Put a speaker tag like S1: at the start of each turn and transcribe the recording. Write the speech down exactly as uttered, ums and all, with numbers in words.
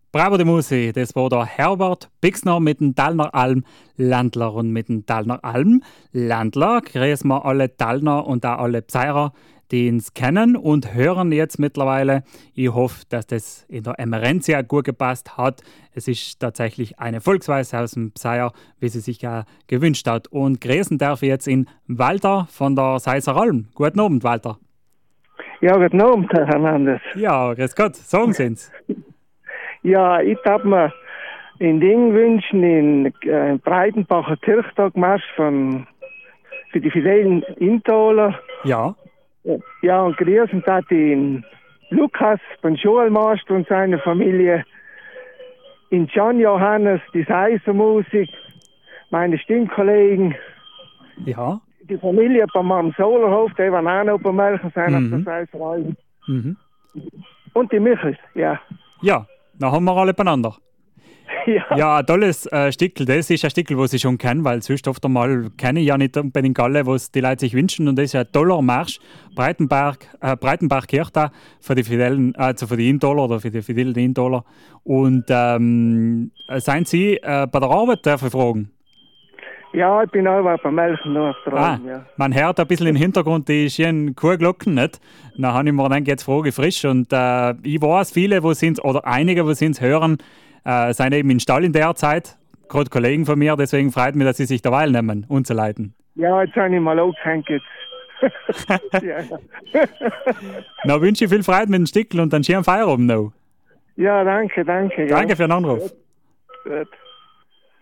S1: Bravo die Musi, das war der Herbert Bixner mit dem Tallner Alm Landler. Und mit dem Tallner Alm Landler grüßen wir alle Tallner und auch alle Pseirer, die uns kennen und hören jetzt mittlerweile. Ich hoffe, dass das in der Emerentia gut gepasst hat. Es ist tatsächlich eine Volksweise aus dem Pseier, wie sie sich ja gewünscht hat. Und grüßen darf ich jetzt in Walter von der Seisser Alm. Guten Abend, Walter.
S2: Ja, guten Abend, Herr Hernandez.
S1: Ja, grüß Gott, sagen Sie uns.
S2: Ja, ich darf mir ein Ding wünschen, in äh, Breitenbacher Kirchtagmarsch von, für die fidelen Intaler.
S1: Ja.
S2: Ja, und grüßen darf ich den Lukas, den Schulmeister und seine Familie, in Gian Johannes, die Seiser Musik, meine Stimmkollegen.
S1: Ja.
S2: Die Familie bei meinem Solarhof, die waren auch noch bei Melchen sein
S1: Mhm.
S2: auf der Seiser Alm.
S1: Mhm.
S2: Und die Michels, ja.
S1: Ja, dann haben wir alle beieinander.
S2: Ja.
S1: Ja, ein tolles äh, Stickel. Das ist ein Stickel, das ich schon kenne, weil sonst oft einmal kenne ich ja nicht unbedingt alle, was die Leute sich wünschen. Und das ist ein toller Marsch. Breitenberg, äh, Breitenbach Kirche für die Fidelen, also für die Intoler oder für die Fidelen Intoler. Und ähm, seien Sie äh, bei der Arbeit, darf ich fragen?
S2: Ja, ich bin auch bei Melchen noch auf der
S1: Ah,
S2: Alm, ja.
S1: man hört ein bisschen im Hintergrund die schönen Kuhglocken, nicht? Dann habe ich mir gedacht, jetzt frage ich frisch. Und äh, ich weiß, viele, wo sind oder einige, wo sind hören, äh, sind eben in Stall in der Zeit. Gerade Kollegen von mir, deswegen freut mich, dass sie sich derweil nehmen, umzuleiten.
S2: Ja, jetzt habe ich mal angehängt. Ja.
S1: Dann wünsche ich viel Freude mit dem Stickel und einen schönen Feierabend noch.
S2: Ja, danke, danke.
S1: Danke
S2: ja.
S1: für den Anruf.
S2: Gut.